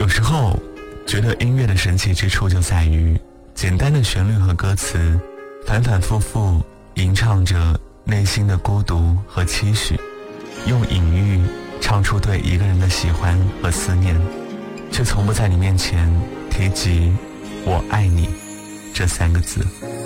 有时候觉得音乐的神奇之处就在于简单的旋律和歌词反反复复吟唱着内心的孤独和期许，用隐喻唱出对一个人的喜欢和思念，却从不在你面前提及我爱你这3个字。